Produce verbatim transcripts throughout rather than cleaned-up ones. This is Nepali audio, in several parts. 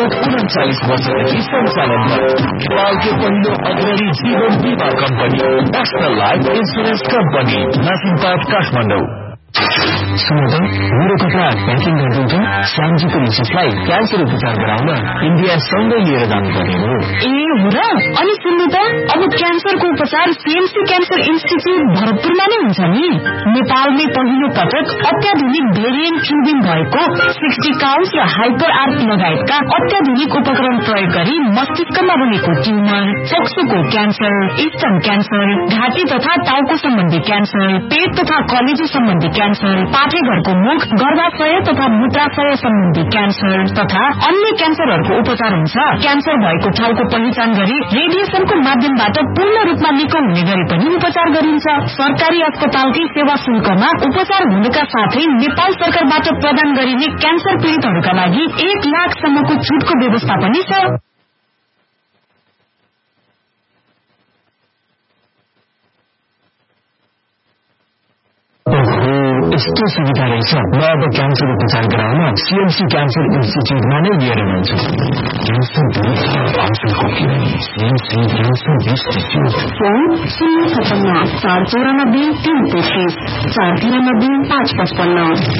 विगत उन्चालिस वर्षदेखि सञ्चालन नेपालको पहिलो अग्रणी जीवन बीमा company national life insurance company नासिमपाट Kathmandu. मेरो कथा प्याकिङ गरिदिन्छ। श्यामजीको मिसेसलाई क्यान्सर उपचार गराउन इन्डिया सँगै लिएर जानुपर्ने हो। ए हो र? अनि सुन्नु त, अब क्यान्सरको उपचार सीएमसी क्यान्सर इन्स्टिच्युट भरतपुरमा नै हुन्छ नि। नेपालमै पहिलो पटक अत्याधुनिक भेरिएन्ट ट्युबिङ भएको सिक्सटी काउन्स र हाइपर आर्क लगायतका अत्याधुनिक उपकरण प्रयोग गरी मस्तिष्कमा रहेको ट्युमर, फोक्सोको क्यान्सर, स्तन क्यान्सर, घाँटी तथा टाउको सम्बन्धी क्यान्सर, पेट तथा कलेजो सम्बन्धी क्यान्सर, पाठेघरको मुख, गर्भाशय तथा मूत्राशय सम्बन्धी क्यान्सर तथा अन्य क्यान्सरहरूको उपचार हुन्छ। क्यान्सर भएको ठाउँको पहिचान गरी रेडिएसनको माध्यमबाट पूर्ण रूपमा निको हुने गरी पनि उपचार गरिन्छ। सरकारी अस्पतालकै सेवा शुल्कमा उपचार हुनुका साथै नेपाल सरकारबाट प्रदान गरिने क्यान्सर पीड़ितहरूका लागि एक लाखसम्मको छुटको व्यवस्था पनि छ। यस्तो सुविधा रहेछ। म अब क्यान्सर उपचार गराउन सीएमसी क्यान्सर इन्स्टिच्युटमा नै लिएर जान्छु। क्यान्सर फोन शून्य छपन्न चार चौरानब्बे तीन तेत्रिस चार तिरानब्बे पाँच पचपन्न।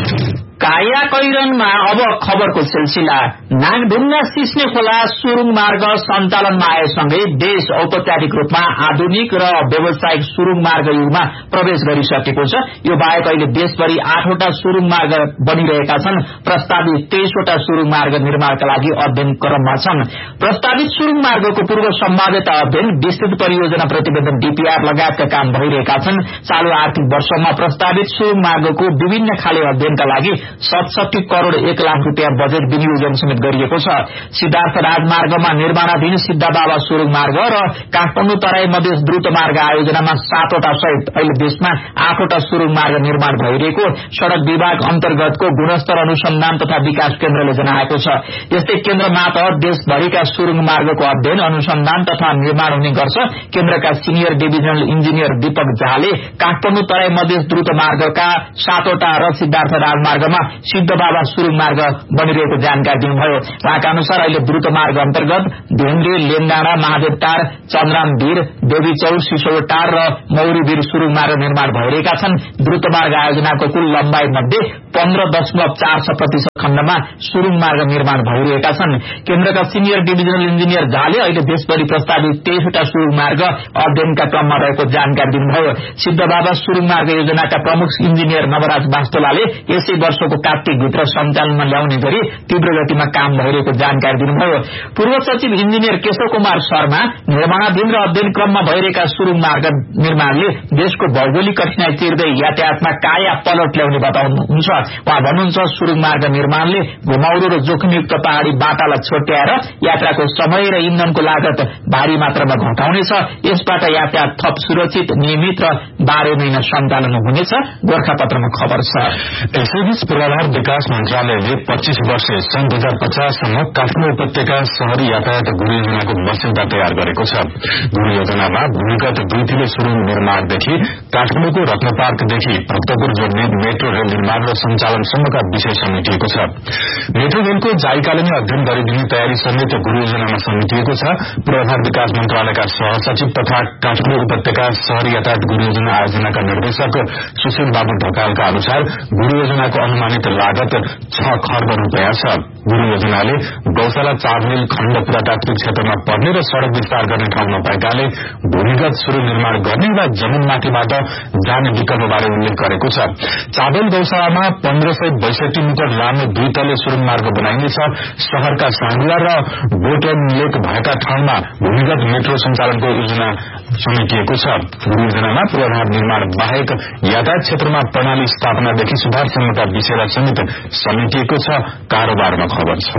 काया कैरनमा अब खबरको सिलसिला। नागढुङ्गा सिस्ने खोला सुरुङ मार्ग सञ्चालनमा आएसँगै देश औपचारिक रूपमा आधुनिक र व्यावसायिक सुरुङ मार्ग युगमा प्रवेश गरिसकेको छ। यो बाहेक अहिले देशभरि आठवटा सुरुङ मार्ग बनिरहेका छन्। प्रस्तावित तेइसवटा सुरुङ मार्ग निर्माणका लागि अध्ययन क्रममा छन्। प्रस्तावित सुरुङ मार्गको पूर्व सम्भाव्यता अध्ययन, विस्तृत परियोजना प्रतिवेदन डीपीआर लगायतका काम भइरहेका छन्। चालू आर्थिक वर्षमा प्रस्तावित सुरुङ मार्गको विभिन्न खाले अध्ययनका लागि सतसठी करोड़ एक लाख रूपियाँ बजेट विनियोजन समेत गरिएको छ। सिद्धार्थ राजमार्गमा निर्माणाधीन सिद्धबाबा सुरुङ मार्ग र काठमाडौँ तराई मधेस द्रुत मार्ग आयोजनामा सातवटा सहित अहिले देशमा आठवटा सुरुङ मार्ग निर्माण भइरहेको सड़क विभाग अन्तर्गतको गुणस्तर अनुसन्धान तथा विकास केन्द्रले जनाएको छ। यस्तै केन्द्र मातहत देशभरिका सुरुङ मार्गको अध्ययन अनुसन्धान तथा निर्माण हुने गर्छ। केन्द्रका सिनियर डिभिजनल इन्जिनियर दीपक झाले काठमाडौँ तराई मधेस द्रुत मार्गका सातवटा र सिद्धार्थ राजमार्गमा सिद्धबाबा सुरुङ मार्ग बनिरहेको जानकारी दिनुभयो। उहाँका अनुसार अहिले द्रुत मार्ग अन्तर्गत भेन्द्रे, लेनडाँडा, महादेवटार, चन्द्रामवीर, देवीचौर, सिसौटार र मौरीवीर सुरुङ मार्ग निर्माण भइरहेका छन्। द्रुत मार्ग आयोजनाको कुल लम्बाई मध्ये पन्ध्र दशमलव चार छ प्रतिशत खण्डमा सुरुङ मार्ग निर्माण भइरहेका छन्। केन्द्रका सिनियर डिभिजनल इन्जिनियर झाले अहिले देशभरि प्रस्तावित तेइसवटा सुरुङ मार्ग अध्ययनका क्रममा रहेको जानकारी दिनुभयो। सिद्धबाबा सुरुङ मार्ग योजनाका प्रमुख इन्जिनियर नवराज वास्तोलाले यसै वर्षको कार्तिकभित्र सञ्चालनमा ल्याउने गरी तीव्र गतिमा काम भइरहेको जानकारी दिनुभयो। पूर्व सचिव इन्जिनियर केशव कुमार शर्मा निर्माणाधीन र अध्ययन क्रममा भइरहेका सुरुङ मार्ग निर्माणले देशको भौगोलिक कठिनाई तिर्दै यातायातमा काया पलट ल्याउने बताउनुहुन्छ। उहाँ भन्नुहुन्छ, सुरुङ मार्ग निर्माणले घुमाउरो र जोखिमयुक्त पहाड़ी बाटालाई छोट्याएर यात्राको समय र इन्धनको लागत भारी मात्रामा घटाउनेछ। यसबाट यातायात थप सुरक्षित, नियमित र बाह्र महिना सञ्चालन हुनेछ। गोर्खापत्रमा खबर छ। यसैबीच पूर्वाधार विकास मन्त्रालयले पच्चीस वर्ष सन् दुई हजार पचाससम्म काठमाडौँ उपत्यका शहरी यातायात गुरु योजनाको मस्यौदा तयार गरेको छ। गुरु योजनामा भूमिगत दुई तिले सुरुङ निर्माणदेखि काठमाडौँको रत्न पार्कदेखि भक्तपुर जोड्ने मेट्रो रेल निर्माण र सञ्चालनसम्मका विषय समेटिएको छ। मेट्रो रेलको जायकाले नै अध्ययन गरिदिने तयारी समेत गुरु योजनामा समेटिएको छ। पूर्वाधार विकास मन्त्रालयका सहसचिव तथा काठमाडौँ उपत्यका शहरी यातायात गुरु योजना आयोजनाका निर्देशक सुशील बाबु ढकालका अनुसार गुरु योजनाको अनुमानित लागत छ खर्ब रूपियाँ छ। गुरु योजनाले गौशाला चार मिल खण्ड पुरातात्विक क्षेत्रमा पर्ने र सड़क विस्तार गर्ने ठाउँ नपाएकाले भूमिगत सुरुङ निर्माण गर्ने वा जमीनमाथिबाट जाने विकल्पबारे उल्लेख गरेको छ। चाबेल गौशालामा पन्ध्र सय बैसठी मिटर लामो दुई तले सुरुङ मार्ग बनाइनेछ। शहरका साङ्गुला र बोटन लेक भएका ठाउँमा भूमिगत मेट्रो सञ्चालनको योजना समेटिएको छ। गुरु योजनामा पूर्वाधार निर्माण बाहेक यातायात क्षेत्रमा प्रणाली स्थापनादेखि सुधारसम्मका विषयलाई समेत समेटिएको छ। कारोबारमा खबर छ।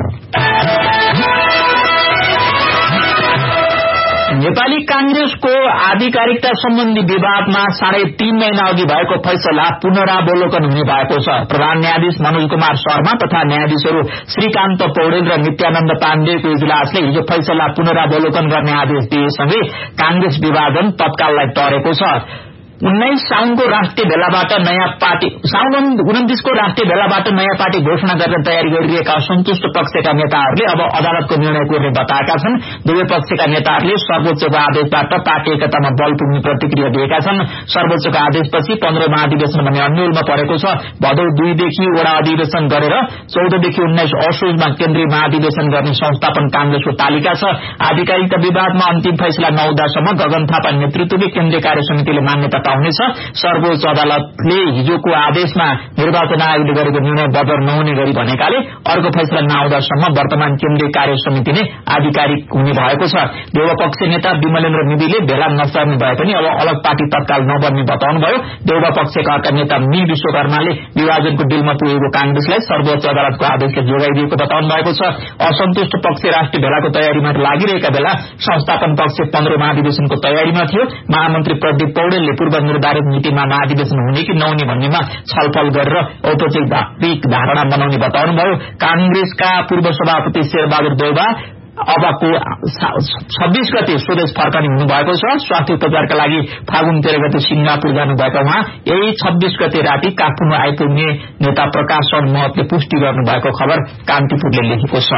नेपाली कांग्रेसको आधिकारिकता सम्बन्धी विवादमा साढे तीन महिना अघि भएको फैसला पुनरावलोकन हुने भएको छ। प्रधान न्यायाधीश मनोज कुमार शर्मा तथा न्यायाधीशहरू श्रीकान्त पौडेल र नित्यानन्द पाण्डेको इजलासले हिजो फैसला पुनरावलोकन गर्ने आदेश दिएसँगै कांग्रेस विभाजन तत्काललाई टरेको छ। उन्नाइस साउनको राष्ट्रिय भेलाबाट नयाँ पार्टी साउन उन्तिस को राष्ट्रिय भेलाबाट नयाँ पार्टी घोषणा गर्न तयारी गरिरहेका असन्तुष्ट पक्षका नेताहरूले अब अदालतको निर्णय कोर्ने बताएका छन्। दुवै पक्षका नेताहरूले सर्वोच्चको आदेशबाट पार्टी एकतामा बल पुग्ने प्रतिक्रिया दिएका छन्। सर्वोच्चको आदेशपछि पन्ध्र महाधिवेशन भन्ने अन्यलमा परेको छ। भदौ दुईदेखि वडा अधिवेशन गरेर चौधदेखि उन्नाइस असोजमा केन्द्रीय महाधिवेशन गर्ने संस्थापन कांग्रेसको तालिका छ। आधिकारिकता विवादमा अन्तिम फैसला नहुँदासम्म गगन थापा नेतृत्वले केन्द्रीय कार्य समितिले मान्यता पाउनेछ। सर्वोच्च अदालतले हिजोको आदेशमा निर्वाचन आयोगले गरेको निर्णय बदर नहुने गरी भनेकाले अर्को फैसला नआउँदासम्म वर्तमान केन्द्रीय कार्य समिति नै आधिकारिक हुने भएको छ। देउवापक्ष नेता विमलेन्द्र निधिले भेला नसर्ने भए पनि अब अलग पार्टी तत्काल नबन्ने बताउनुभयो। देउवापक्षका अर्का नेता मी विश्वकर्माले विभाजनको डिलमा पुगेको कांग्रेसलाई सर्वोच्च अदालतको आदेशले जोगाइदिएको बताउनु भएको छ। असन्तुष्ट पक्ष राष्ट्रिय भेलाको तयारीमा लागिरहेका बेला संस्थापन पक्ष पन्ध्र महाधिवेशनको तयारीमा थियो। महामन्त्री प्रदीप पौडेलले पूर्व निर्धारित मितिमा महाधिवेशन हुने कि नहुने भन्नेमा छलफल गरेर औपचारिक धारणा बनाउने बताउनुभयो। कांग्रेसका पूर्व सभापति शेरबहादुर देउवा अबको छब्बीस गते स्वदेश फर्कने हुनुभएको छ। स्वास्थ्य उपचारका लागि फागुन तेह्र गते सिंगापुर जानुभएका उहाँ यही छब्बीस गते राति काठमाडौँ आइपुग्ने नेता प्रकाश महतले पुष्टि गर्नुभएको खबर कान्तिपुरले लेखेको छ।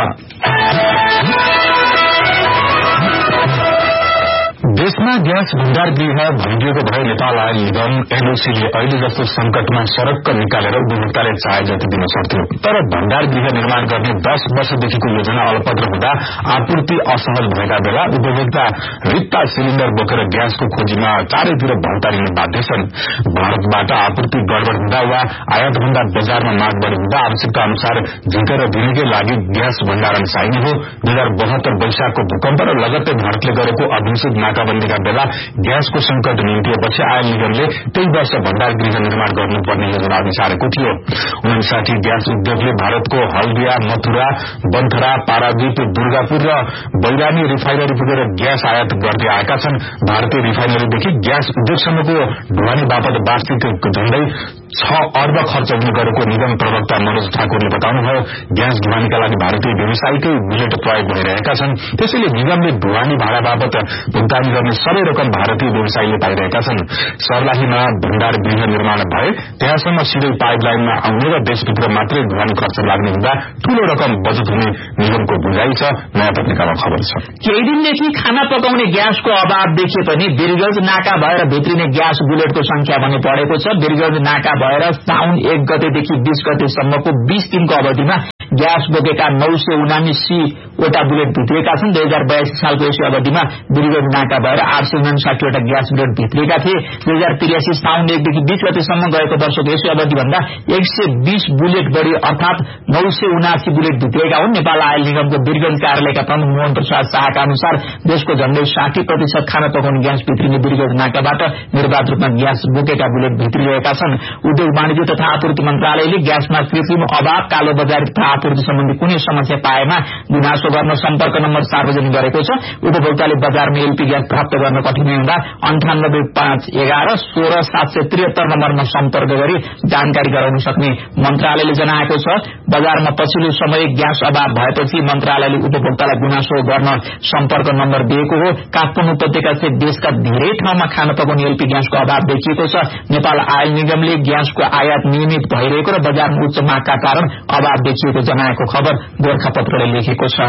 देशमा ग्यास भण्डार गृह भनिदिएको भए नेपाल आयल निगम एलओसीले अहिले जस्तो संकटमा सड़क निकालेर उपभोक्ताले चाहे जति दिन सक्थ्यो। तर भण्डार गृह निर्माण गर्ने दश वर्षदेखिको योजना अलपत्र हुँदा आपूर्ति असफल भएका बेला उपभोक्ता रित्ता सिलिण्डर बोकेर ग्यासको खोजीमा चारैतिर भौतारिन बाध्य छन्। भारतबाट आपूर्ति गडबड हुँदा वा आयातभन्दा बजारमा माग बढी हुँदा आवश्यकता अनुसार झिकेर दिनकै लागि ग्यास भण्डारण चाहिने हो। दुई हजार बहत्तर वैशाखको भूकम्प र लगत्तै भारतले गरेको अघोषित नाकाबन्दीका बेला ग्यासको संकट निम्तिएपछि आयल निगमले त्यही वर्ष भण्डार गृह निर्माण गर्नुपर्ने योजना अघि सारेको थियो। उनासाठी ग्यास उद्योगले भारतको हल्दिया, मथुरा, बन्थरा, पारादीप, दुर्गापुर र बैरानी रिफाइनरी पुगेर ग्यास आयात गर्दै आएका छन्। भारतीय रिफाइनरीदेखि ग्यास उद्योगसम्मको ढुवानी बापत वार्षिक झण्डै छ अर्ब खर्च हुने गरेको निगम प्रवक्ता मनोज ठाकुरले बताउनुभयो। ग्यास ढुवानीका लागि भारतीय व्यवसायीकै बुलेट प्रयोग भइरहेका छन्। त्यसैले निगमले ढुवानी भाडा बापत भुक्तानी गर्ने सबै रकम भारतीय व्यवसायीले पाइरहेका छन्। सर्लाहीमा भण्डार गृह निर्माण भए त्यहाँसम्म सिधै पाइपलाइनमा आउने र देशभित्र मात्रै ढुवानी खर्च लाग्ने हुँदा ठूलो रकम बचत हुने निगमको बुझाइ छ। नयाँ पत्रिकामा खबर छ। केही दिनदेखि खाना पकाउने ग्यासको अभाव देखिए पनि बिरगंज नाका भएर भित्रिने ग्यास बुलेटको संख्या भने बढेको छ। बिरगंज नाका भएर साउन एक गतेदेखि बीस गतेसम्मको बीस दिनको अवधिमा ग्यास बोकेका नौ सय उनासी वटा बुलेट भित्रिएका छन्। दुई हजार बयासी सालको यसै अवधिमा बिरगंज नाका भएर आठ सय उनासाठी वटा ग्यास बुलेट भित्रिएका थिए। दुई हजार त्रियासी साउन एकदेखि बीस गतेसम्म गएको वर्षको यसै अवधिभन्दा एक सय बीस बुलेट बढ़ी अर्थात नौ सय उनासी बुलेट भित्रिएका हुन्। नेपाल आयल निगमको बिरगंज कार्यालयका प्रमुख मोहन प्रसाद शाहका अनुसार देशको झण्डै साठी प्रतिशत खाना पकाउने ग्यास भित्रिने बिरगंज नाकाबाट निर्वाध रूपमा ग्यास बोकेका बुलेट भित्रिरहेका छन्। उद्योग वाणिज्य तथा आपूर्ति मन्त्रालयले ग्यासमा कृत्रिम अभाव, कालो बजारी तथा आपूर्ति सम्बन्धी कुनै समस्या पाएमा गुनासो गर्न सम्पर्क नम्बर सार्वजनिक गरेको छ। उपभोक्ताले बजारमा एलपी ग्यास प्राप्त गर्न कठिनाई हुँदा अन्ठानब्बे पाँच एघार सोह्र सात सय त्रिहत्तर नम्बरमा सम्पर्क गरी जानकारी गराउन सक्ने मन्त्रालयले जनाएको छ। बजारमा पछिल्लो समय ग्यास अभाव भएपछि मन्त्रालयले उपभोक्तालाई गुनासो गर्न सम्पर्क नम्बर दिएको हो। काठमाडौँ उपत्यका सहित देशका धेरै ठाउँमा खाना पकाउने एलपी ग्यासको अभाव देखिएको छ। नेपाल आयल निगमले ग्यासको आयात नियमित भइरहेको र बजारमा उच्च मागका कारण अभाव देखिएको जनाएको खबर गोरखापत्रले लेखेको छ।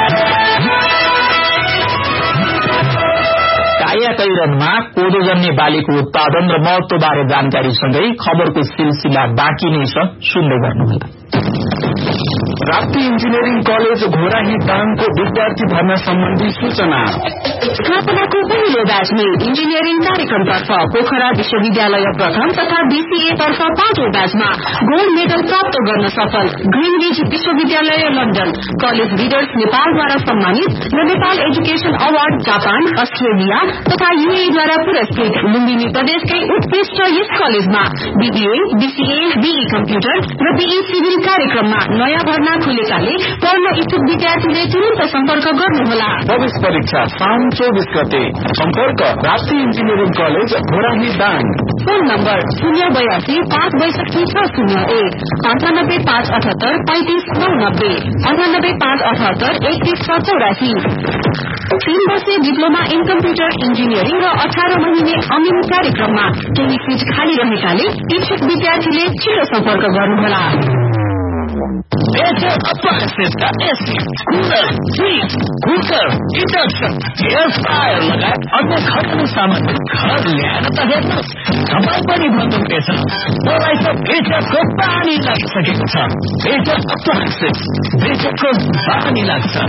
कायाकैरनमा कोदोजन्य बालीको उत्पादन र महत्वबारे जानकारीसँगै खबरको सिलसिला बाँकी नै छ, सुन्दै गर्नुहोला। राप्ती इन्जिनियरिङ कलेज घोराही दाङको विद्यार्थी भर्ना सम्बन्धी सूचना। स्थापनाको पहिलो ब्याचले इन्जिनियरिङ कार्यक्रमतर्फ पोखरा विश्वविद्यालय प्रथम तथा बीसीए तर्फ पाँचौं ब्याचमा गोल्ड मेडल प्राप्त गर्न सफल ग्रिनविच विश्वविद्यालय लन्डन कलेज लिडर्स नेपालद्वारा सम्मानित र Nepal education award Japan, Australia तथा यूएईद्वारा पुरस्कृत लुम्बिनी प्रदेशकै उत्कृष्ट यस कलेजमा बीबीए, बीसीए, बीई कम्प्युटर र बीई सिभिल कार्यक्रममा नयाँ भर्ना भर्ना खुलेकाले पढ्न इच्छुक विद्यार्थीले तुरन्त सम्पर्क गर्नुहोला। प्रवेश परीक्षा साउन चौबिस गते। सम्पर्क राष्ट्रिय engineering college Ghorahi Dang. Phone number शून्य बयासी पाँच बैसठी छ शून्य एक अन्ठानब्बे पाँच अठहत्तर पैंतिस नौ नब्बे अन्ठानब्बे पाँच अठहत्तर एकतीस छ चौरासी। तीन वर्षीय डिप्लोमा इन कम्प्युटर इन्जिनियरिङ र अठार महिने अमिन कार्यक्रममा केही सीट खाली रहेकाले इच्छुक विद्यार्थीले छिटो सम्पर्क गर्नुहोला। Major appliances का AC, cooler, fridge, cooker, induction, air fryer लगायत अन्य घरेलु सामान घर ल्याएर त हेर्नुहोस्, तपाईँ पनि भन्नुहुनेछ मलाई त बेचरको पानी लागिसकेको छ। बेचर अप्लायन्सेस, बेचरको पानी लाग्छ।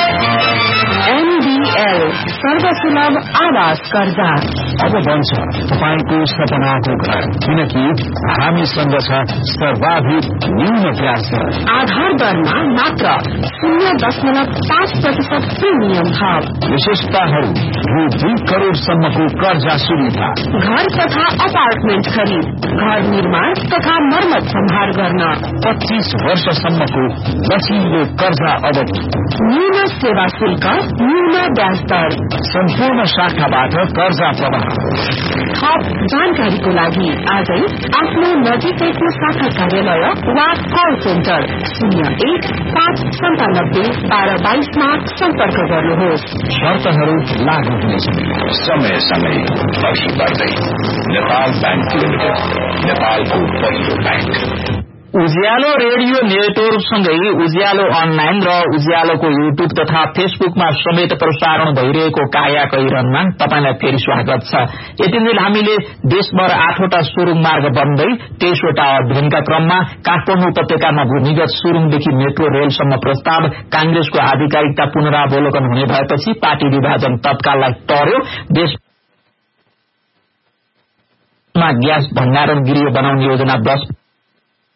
एनडीएल सर्वसुलभ आवास कर्जा अब बन्छ तपाईँको सपनाको घर, किनकि हामीसँग छ सर्वाधिक न्यून ब्याज दर। आधार दरमा मात्र शून्य दशमलव पाँच प्रतिशत प्रिमियम भाव। विशेषताहरू रु दुई करोड़सम्मको कर्जा सुविधा। घर तथा अपार्टमेन्ट खरिद, घर निर्माण तथा मर्मत सम्हार गर्न पच्चीस वर्षसम्मको लचिलो कर्जा अवधि, न्यून सेवा शुल्क, न्यून ब्याज दर, सम्पूर्ण शाखाबाट कर्जा प्रवाह। थप जानकारीको लागि आजै आफ्नो नजिकैको शाखा कार्यालय वा कल सेन्टर शून्य एक पाँच सन्तानब्बे बाह्र बाइसमा सम्पर्क गर्नुहोस्। शर्तहरू लागू हुनेछन्। समय समय अघि बढ्दै नेपाल बैंक लिमिटेड, नेपालको पहिलो बैंक। उज्यालो रेडियो नेटवर्कसँगै उज्यालो अनलाइन र उज्यालोको युट्युब तथा फेसबुकमा समेत प्रसारण भइरहेको काया कैरनमा तपाईलाई फेरि स्वागत छ। यति बेला हामीले देशभर आठवटा सुरुङ मार्ग बन्दै तेइसवटा अध्ययनका क्रममा काठमाडौँ उपत्यकामा भूमिगत सुरुङदेखि मेट्रो रेलसम्म प्रस्ताव कांग्रेसको आधिकारिकता पुनरावलोकन हुने भएपछि पार्टी विभाजन तत्काललाई टर्यो। देशमा ग्यास भण्डारण गृह बनाउने योजना दश